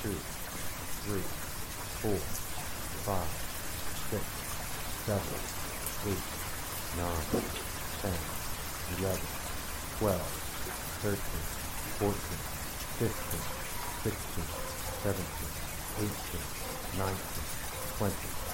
2, 3, 4, 5, 6, 7, 8, 9, 10, 11, 12, 13, 14, 15, 16, 17, 18, 19, 20,